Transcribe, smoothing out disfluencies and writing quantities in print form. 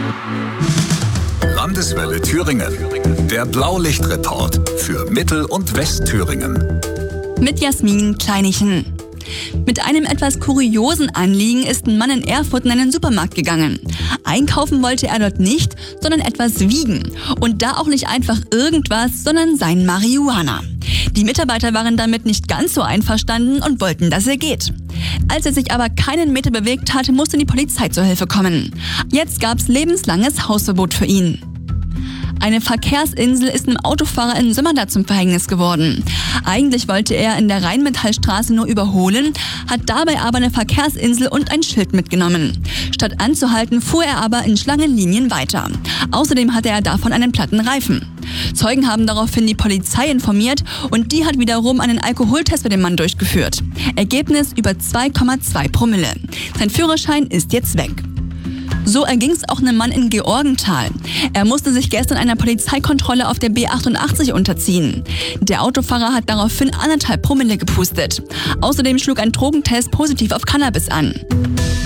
Landeswelle Thüringen. Der Blaulichtreport für Mittel- und Westthüringen. Mit Jasmin Kleinichen. Mit einem etwas kuriosen Anliegen ist ein Mann in Erfurt in einen Supermarkt gegangen. Einkaufen wollte er dort nicht, sondern etwas wiegen. Und da auch nicht einfach irgendwas, sondern sein Marihuana. Die Mitarbeiter waren damit nicht ganz so einverstanden und wollten, dass er geht. Als er sich aber keinen Meter bewegt hat, musste die Polizei zur Hilfe kommen. Jetzt gab's lebenslanges Hausverbot für ihn. Eine Verkehrsinsel ist einem Autofahrer in Sömmerda zum Verhängnis geworden. Eigentlich wollte er in der Rheinmetallstraße nur überholen, hat dabei aber eine Verkehrsinsel und ein Schild mitgenommen. Statt anzuhalten, fuhr er aber in Schlangenlinien weiter. Außerdem hatte er davon einen platten Reifen. Zeugen haben daraufhin die Polizei informiert und die hat wiederum einen Alkoholtest bei dem Mann durchgeführt. Ergebnis über 2,2 Promille. Sein Führerschein ist jetzt weg. So erging es auch einem Mann in Georgenthal. Er musste sich gestern einer Polizeikontrolle auf der B88 unterziehen. Der Autofahrer hat daraufhin 1,5 Promille gepustet. Außerdem schlug ein Drogentest positiv auf Cannabis an.